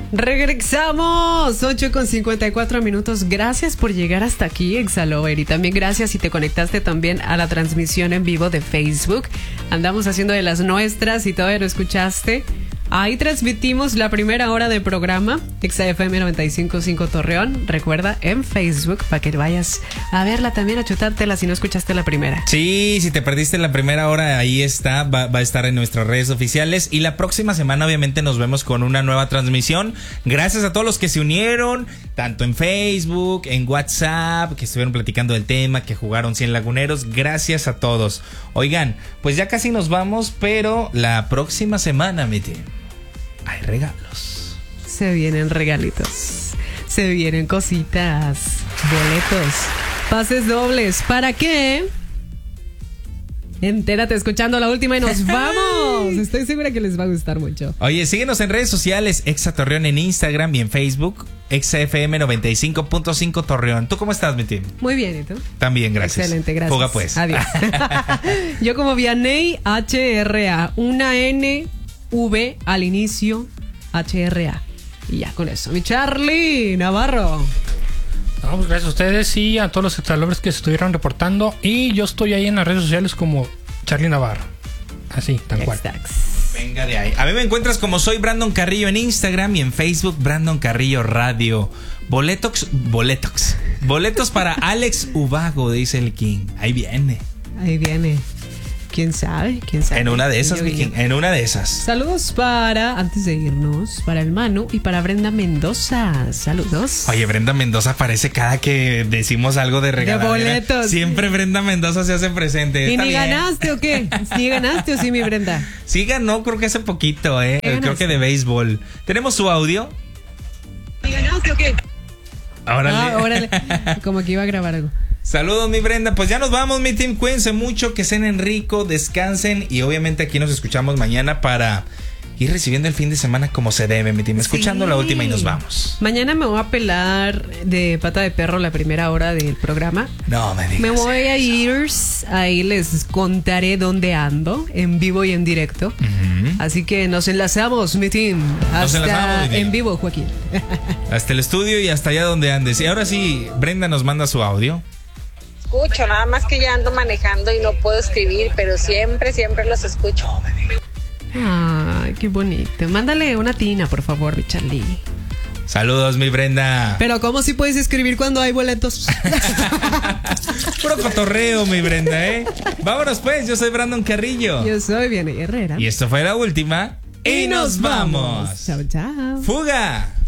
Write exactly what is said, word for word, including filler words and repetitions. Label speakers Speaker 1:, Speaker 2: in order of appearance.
Speaker 1: Regresamos, ocho con cincuenta y cuatro minutos. Gracias por llegar hasta aquí, Exalover. Y también gracias si te conectaste también a la transmisión en vivo de Facebook. Andamos haciendo de las nuestras y todavía no escuchaste. Ahí transmitimos la primera hora del programa, Exa F M noventa y cinco punto cinco Torreón. Recuerda, en Facebook, para que vayas a verla también, a chutártela si no escuchaste la primera.
Speaker 2: Sí, si te perdiste la primera hora, ahí está, va, va a estar en nuestras redes oficiales. Y la próxima semana, obviamente, nos vemos con una nueva transmisión. Gracias a todos los que se unieron, tanto en Facebook, en WhatsApp, que estuvieron platicando del tema, que jugaron cien laguneros. Gracias a todos. Oigan, pues ya casi nos vamos, pero la próxima semana, mi tío, hay regalos.
Speaker 1: Se vienen regalitos. Se vienen cositas. Boletos. Pases dobles. ¿Para qué? Entérate escuchando la última y nos vamos. Estoy segura que les va a gustar mucho.
Speaker 2: Oye, síguenos en redes sociales. Exa Torreón en Instagram y en Facebook. Exa F M noventa y cinco punto cinco Torreón. ¿Tú cómo estás, mi team?
Speaker 1: Muy bien, ¿y tú?
Speaker 2: También, gracias.
Speaker 1: Excelente, gracias.
Speaker 2: Fuga pues.
Speaker 1: Adiós. Yo como Vianey H R A. Una N V al inicio, H R A. Y ya con eso. Mi Charlie Navarro.
Speaker 3: No, pues gracias a ustedes y a todos los exalovers que se estuvieron reportando. Y yo estoy ahí en las redes sociales como Charlie Navarro. Así, tal cual.
Speaker 2: Venga de ahí. A mí me encuentras como soy Brandon Carrillo en Instagram y en Facebook Brandon Carrillo Radio. Boletox, boletox. Boletos para Alex Ubago, dice el King. Ahí viene.
Speaker 1: Ahí viene. ¿Quién sabe? ¿Quién sabe?
Speaker 2: En una de esas, Viking, en una de esas.
Speaker 1: Saludos para, antes de irnos, para el Manu y para Brenda Mendoza. Saludos.
Speaker 2: Oye, Brenda Mendoza aparece cada que decimos algo de regaladera.
Speaker 1: De boletos.
Speaker 2: Siempre Brenda Mendoza se hace presente.
Speaker 1: ¿Y
Speaker 2: Está
Speaker 1: ni
Speaker 2: bien.
Speaker 1: ganaste o qué? ¿Ni ganaste o sí, mi Brenda?
Speaker 2: Sí ganó, creo que hace poquito, ¿eh? Creo que de béisbol. ¿Tenemos su audio?
Speaker 1: ¿Ni ganaste o qué?
Speaker 2: Órale.
Speaker 1: Ah, órale. Como que iba a grabar algo.
Speaker 2: Saludos, mi Brenda. Pues ya nos vamos, mi team. Cuídense mucho, que cenen rico, descansen. Y obviamente aquí nos escuchamos mañana para ir recibiendo el fin de semana como se debe, mi team. Escuchando sí. La última y nos vamos.
Speaker 1: Mañana me voy a pelar de pata de perro la primera hora del programa.
Speaker 2: No me digas.
Speaker 1: Me voy
Speaker 2: eso.
Speaker 1: a ir. Ahí les contaré dónde ando, en vivo y en directo. Uh-huh. Así que nos enlazamos, mi team. Hasta nos enlazamos, mi en vivo, Joaquín.
Speaker 2: Hasta el estudio y hasta allá donde andes. Y ahora sí, Brenda nos manda su audio.
Speaker 4: Escucho, nada más que ya ando manejando y no puedo escribir, pero siempre, siempre los escucho.
Speaker 1: Ay, qué bonito. Mándale una tina, por favor, mi Charlie.
Speaker 2: Saludos, mi Brenda.
Speaker 1: Pero ¿cómo si puedes escribir cuando hay boletos?
Speaker 2: Puro cotorreo, mi Brenda, ¿eh? Vámonos pues, yo soy Brandon Carrillo.
Speaker 1: Yo soy Vianey Herrera.
Speaker 2: Y esto fue la última. Y, y nos vamos.
Speaker 1: vamos. Chao, chao.
Speaker 2: ¡Fuga!